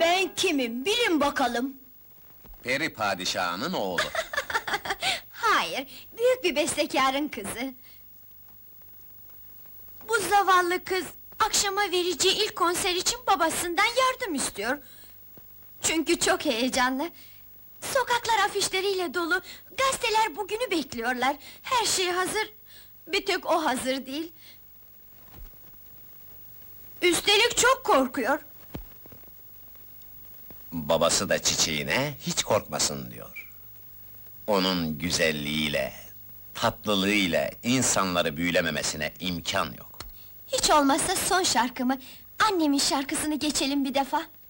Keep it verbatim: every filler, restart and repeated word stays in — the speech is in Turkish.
Ben kimim, bilin bakalım! Peri padişahının oğlu. Hayır, büyük bir bestekarın kızı. Bu zavallı kız, akşama vereceği ilk konser için babasından yardım istiyor. Çünkü çok heyecanlı. Sokaklar afişleriyle dolu, gazeteler bugünü bekliyorlar. Her şey hazır, bir tek o hazır değil. Üstelik çok korkuyor. Babası da çiçeğine hiç korkmasın diyor. Onun güzelliğiyle, tatlılığıyla insanları büyülememesine imkan yok. Hiç olmazsa son şarkımı, annemin şarkısını geçelim bir defa.